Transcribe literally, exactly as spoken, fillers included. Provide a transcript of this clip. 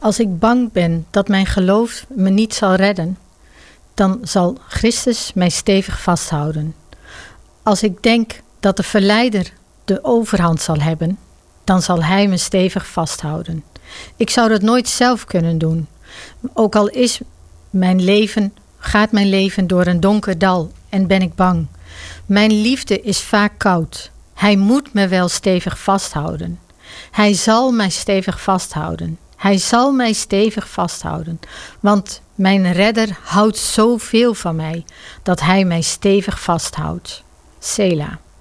Als ik bang ben dat mijn geloof me niet zal redden, dan zal Christus mij stevig vasthouden. Als ik denk dat de verleider de overhand zal hebben, dan zal hij me stevig vasthouden. Ik zou dat nooit zelf kunnen doen. Ook al is mijn leven, gaat mijn leven door een donker dal en ben ik bang. Mijn liefde is vaak koud. Hij moet me wel stevig vasthouden. Hij zal mij stevig vasthouden. Hij zal mij stevig vasthouden. Want mijn redder houdt zoveel van mij, dat hij mij stevig vasthoudt. Selah.